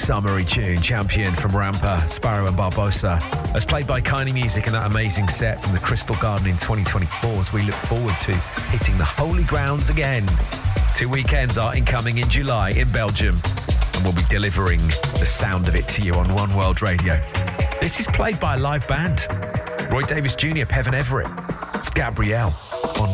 summery tune, Champion from Rampa, Sparrow and Barbosa, as played by Kindly Music and that amazing set from the Crystal Garden in 2024 as we look forward to hitting the holy grounds again. 2 weekends are incoming in July in Belgium, and we'll be delivering the sound of it to you on One World Radio. This is played by a live band. Roy Davis Jr., Pevin Everett. It's Gabrielle on